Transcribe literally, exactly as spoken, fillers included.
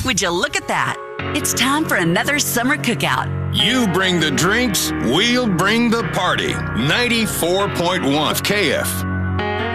Would you look at that? It's time for another summer cookout. You bring the drinks, we'll bring the party. ninety-four point one K F.